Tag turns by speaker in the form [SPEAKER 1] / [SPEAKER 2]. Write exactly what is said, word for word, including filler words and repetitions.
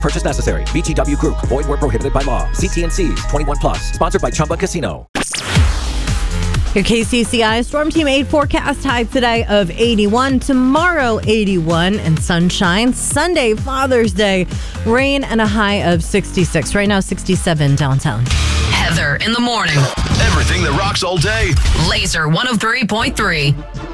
[SPEAKER 1] Purchase necessary. V G W Group. Void where prohibited by law. See T N Cs. twenty-one plus. Sponsored by Chumba Casino.
[SPEAKER 2] Your K C C I Storm Team eight forecast high today of eighty-one. Tomorrow, eighty-one and sunshine. Sunday, Father's Day, rain and a high of sixty-six. Right now, sixty-seven downtown.
[SPEAKER 3] Heather in the morning.
[SPEAKER 4] Everything that rocks all day.
[SPEAKER 3] Laser one oh three point three.